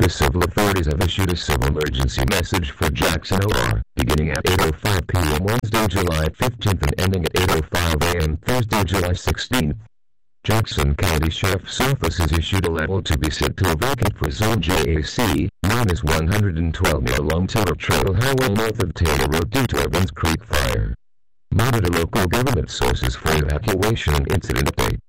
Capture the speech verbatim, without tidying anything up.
The civil authorities have issued a civil emergency message for Jackson O R, beginning at eight oh five p m Wednesday, July fifteenth and ending at eight oh five a m Thursday, July sixteenth. Jackson County Sheriff's Office has issued a letter to be sent to a vacant for Zone J A C, known as one twelve near Long Taylor Trail Highway north of Taylor Road due to Evans Creek Fire. Monitor local government sources for evacuation and incident update.